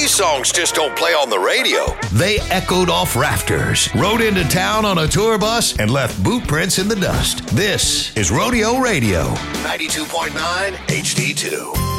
These songs just don't play on the radio. They echoed off rafters, rode into town on a tour bus, and left boot prints in the dust. This is Rodeo Radio, 92.9 HD2.